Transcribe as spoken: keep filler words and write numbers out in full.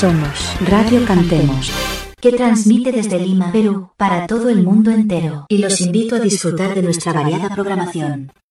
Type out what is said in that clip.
Somos Radio Cantemos, que transmite desde Lima, Perú, para todo el mundo entero. Y los invito a disfrutar de nuestra variada programación.